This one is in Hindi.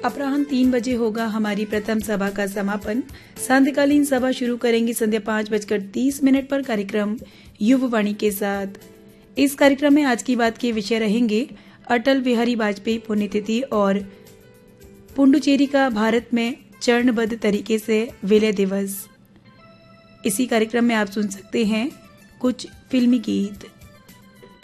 अपराह्न 3 बजे होगा हमारी प्रथम सभा का समापन। सांध्यकालीन सभा शुरू करेंगी संध्या 5:30 पर कार्यक्रम युववाणी के साथ। इस कार्यक्रम में आज की बात के विषय रहेंगे अटल बिहारी वाजपेयी पुण्यतिथि और पुडुचेरी का भारत में चरणबद्ध तरीके से विलय दिवस। इसी कार्यक्रम में आप सुन सकते हैं कुछ फिल्मी गीत।